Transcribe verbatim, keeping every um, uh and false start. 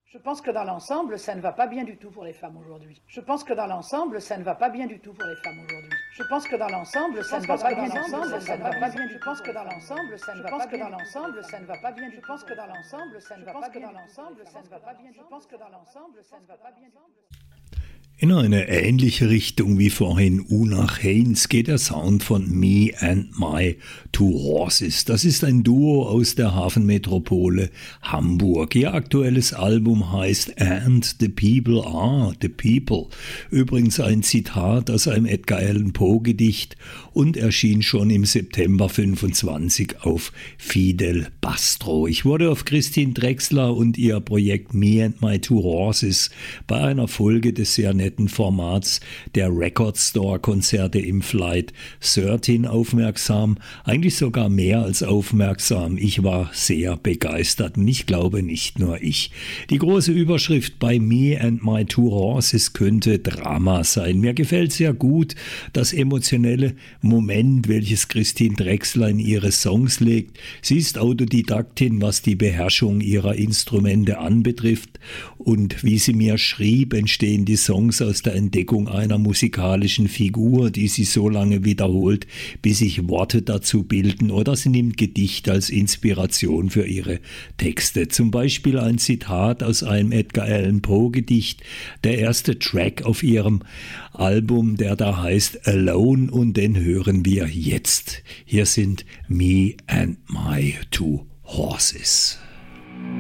Je pense que dans l'ensemble, ça ne va pas bien du tout pour les femmes aujourd'hui. Je pense que dans l'ensemble, ça ne va pas bien du tout pour les femmes aujourd'hui. Je pense que dans l'ensemble, ça ne va pas bien du tout. Ça ne va pas bien. Je pense que dans l'ensemble, ça ne va pas bien. Je pense que dans l'ensemble, ça ne va pas bien. Je pense que dans l'ensemble, ça ne va pas bien. Dans l'ensemble, ça ne va pas bien. Je pense que dans l'ensemble, ça ne va pas bien. In eine ähnliche Richtung wie vorhin Una Haynes geht der Sound von Me and My Two Horses. Das ist ein Duo aus der Hafenmetropole Hamburg. Ihr aktuelles Album heißt And the People Are the People. Übrigens ein Zitat aus einem Edgar Allan Poe Gedicht und erschien schon im September fünfundzwanzig auf Fidel Bastro. Ich wurde auf Christine Drechsler und ihr Projekt Me and My Two Horses bei einer Folge des sehr netten Formats der Record Store Konzerte im Flight dreizehn aufmerksam, eigentlich sogar mehr als aufmerksam. Ich war sehr begeistert und ich glaube nicht nur ich. Die große Überschrift bei Me and My Two Horses könnte Drama sein. Mir gefällt sehr gut das emotionelle Moment, welches Christine Drechsler in ihre Songs legt. Sie ist Autodidaktin, was die Beherrschung ihrer Instrumente anbetrifft, und wie sie mir schrieb, entstehen die Songs aus der Entdeckung einer musikalischen Figur, die sie so lange wiederholt, bis sich Worte dazu bilden, oder sie nimmt Gedicht als Inspiration für ihre Texte. Zum Beispiel ein Zitat aus einem Edgar Allan Poe Gedicht, der erste Track auf ihrem Album, der da heißt Alone, und den hören wir jetzt. Hier sind Me and My Two Horses.